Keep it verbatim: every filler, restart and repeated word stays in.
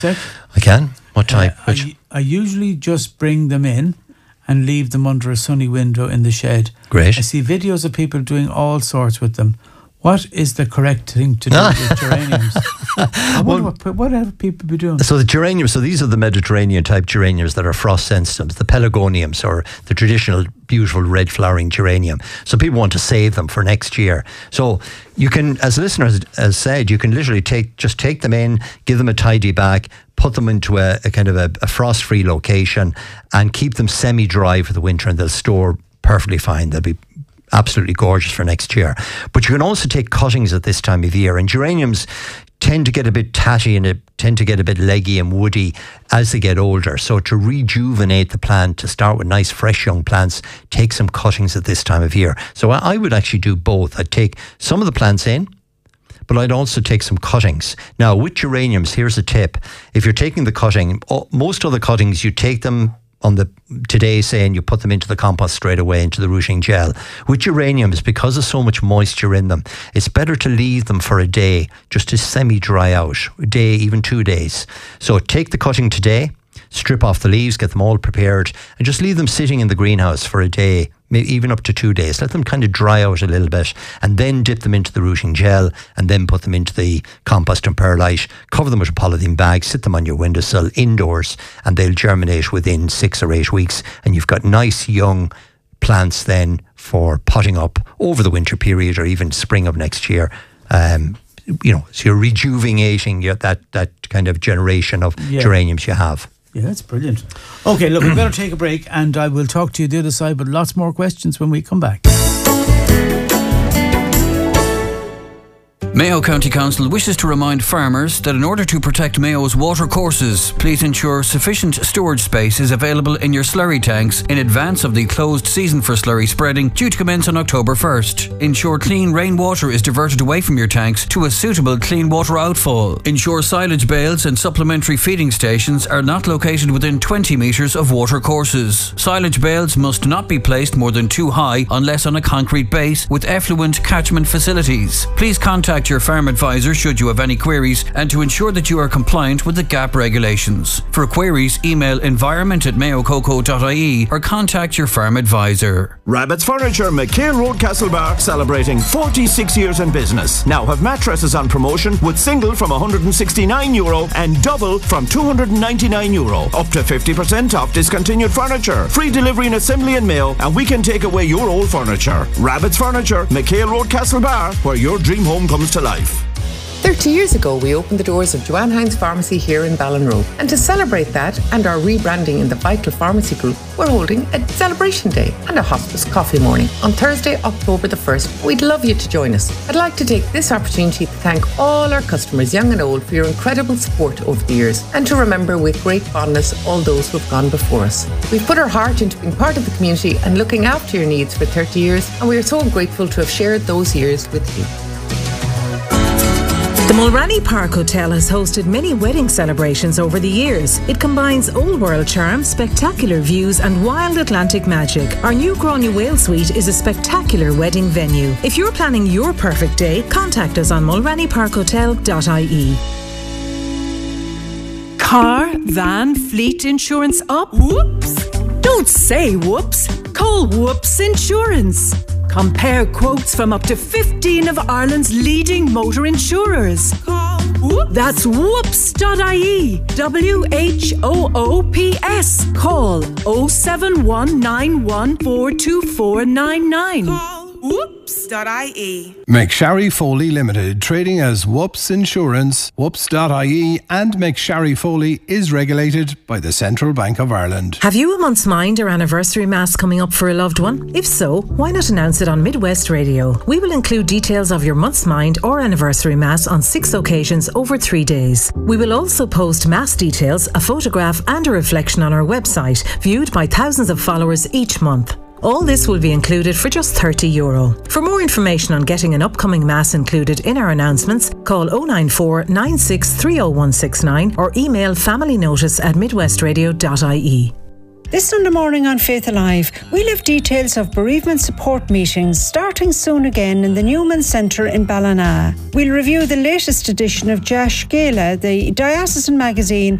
I can. What type? Uh, I, I usually just bring them in and leave them under a sunny window in the shed. Great. I see videos of people doing all sorts with them. What is the correct thing to do with geraniums? I wonder well, what, what have people be doing? So the geraniums, so these are the Mediterranean type geraniums that are frost sensitive, the pelargoniums, or the traditional beautiful red flowering geranium. So people want to save them for next year. So you can, as listeners has said, you can literally take just take them in, give them a tidy back, put them into a, a kind of a, a frost-free location and keep them semi-dry for the winter, and they'll store perfectly fine. They'll be absolutely gorgeous for next year. But you can also take cuttings at this time of year, and geraniums tend to get a bit tatty and it tend to get a bit leggy and woody as they get older. So to rejuvenate the plant, to start with nice fresh young plants, take some cuttings at this time of year. So I would actually do both. I'd take some of the plants in, but I'd also take some cuttings. Now with geraniums, here's a tip. If you're taking the cutting, most other cuttings, you take them on the today saying you put them into the compost straight away, into the rooting gel. With geraniums, because there's so much moisture in them, it's better to leave them for a day just to semi-dry out, a day, even two days. So take the cutting today, strip off the leaves, get them all prepared, and just leave them sitting in the greenhouse for a day, maybe even up to two days. Let them kind of dry out a little bit, and then dip them into the rooting gel, and then put them into the compost and perlite. Cover them with a polythene bag, sit them on your windowsill indoors, and they'll germinate within six or eight weeks. And you've got nice young plants then for potting up over the winter period or even spring of next year. Um, you know, so you're rejuvenating your, that that kind of generation of yeah. geraniums you have. Yeah, that's brilliant. Okay, look, we better take a break and I will talk to you the other side, but lots more questions when we come back. Mayo County Council wishes to remind farmers that in order to protect Mayo's watercourses, please ensure sufficient storage space is available in your slurry tanks in advance of the closed season for slurry spreading due to commence on October first. Ensure clean rainwater is diverted away from your tanks to a suitable clean water outfall. Ensure silage bales and supplementary feeding stations are not located within twenty metres of watercourses. Silage bales must not be placed more than two high unless on a concrete base with effluent catchment facilities. Please contact your farm advisor should you have any queries and to ensure that you are compliant with the G A P regulations. For queries, email environment at mayococo dot I E or contact your farm advisor. Rabbit's Furniture, McHale Road, Castlebar, celebrating forty-six years in business. Now have mattresses on promotion with single from one hundred sixty-nine euro and double from two hundred ninety-nine euro. Up to fifty percent off discontinued furniture. Free delivery and assembly in mail, and we can take away your old furniture. Rabbit's Furniture, McHale Road, Castlebar, where your dream home comes to life. thirty years ago, we opened the doors of Joanne Hines Pharmacy here in Ballinrobe. And to celebrate that and our rebranding in the Vital Pharmacy Group, we're holding a celebration day and a hospice coffee morning on Thursday, October the first. We'd love you to join us. I'd like to take this opportunity to thank all our customers, young and old, for your incredible support over the years, and to remember with great fondness all those who have gone before us. We've put our heart into being part of the community and looking after your needs for thirty years, and we are so grateful to have shared those years with you. The Mulranny Park Hotel has hosted many wedding celebrations over the years. It combines old world charm, spectacular views and wild Atlantic magic. Our new Grania Whale Suite is a spectacular wedding venue. If you're planning your perfect day, contact us on mulranny park hotel dot I E. Car, van, fleet insurance up? Whoops! Don't say whoops. Call Whoops Insurance. Compare quotes from up to fifteen of Ireland's leading motor insurers. Call Whoops. That's whoops dot I E. W H O O P S. Call oh seven one nine one four two four nine nine. Call whoops dot I E. McSharry Foley Limited, trading as Whoops Insurance, whoops dot I E, and McSharry Foley is regulated by the Central Bank of Ireland. Have you a month's mind or anniversary mass coming up for a loved one? If so, why not announce it on Midwest Radio? We will include details of your month's mind or anniversary mass on six occasions over three days. We will also post mass details, a photograph and a reflection on our website, viewed by thousands of followers each month. All this will be included for just thirty euro. For more information on getting an upcoming mass included in our announcements, call oh nine four nine six three oh one six nine or email familynotice at midwestradio dot I E. This Sunday morning on Faith Alive, we'll have details of bereavement support meetings starting soon again in the Newman Centre in Ballina. We'll review the latest edition of Jash Gala, the diocesan magazine